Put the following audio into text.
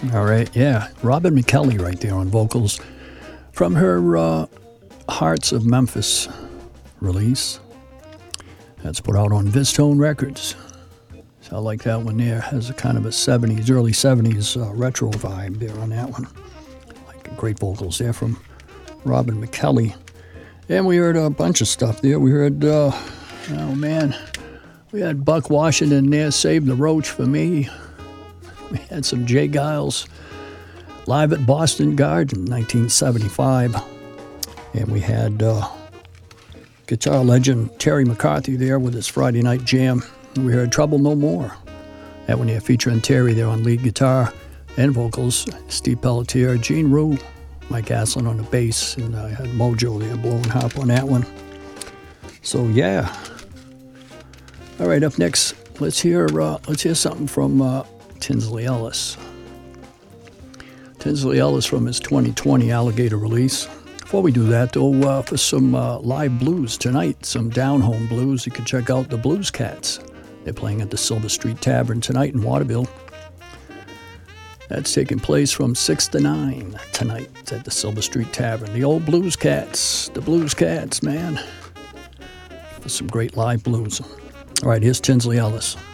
All right, yeah. Robin McKelly right there on vocals from her Hearts of Memphis release. That's put out on Vistone Records. So I like that one there. Has a kind of a 70s, early 70s retro vibe there on that one. Like great vocals there from Robin McKelly. And we heard a bunch of stuff there. We heard, we had Buck Washington there, Save the Roach for Me. We had some Jay Giles live at Boston Garden in 1975. And we had guitar legend Terry McCarthy there with his Friday Night Jam. We heard Trouble No More. That one here featuring Terry there on lead guitar and vocals. Steve Pelletier, Gene Rue, Mike Aslin on the bass, and I had Mojo there blowing harp on that one. So yeah. All right, up next, let's hear something from Tinsley Ellis. Tinsley Ellis from his 2020 Alligator release. Before we do that, though, for some live blues tonight, some down-home blues, you can check out the Blues Cats. They're playing at the Silver Street Tavern tonight in Waterville. That's taking place from 6 to 9 tonight at the Silver Street Tavern. The old Blues Cats, man. For some great live blues. All right, here's Tinsley Ellis.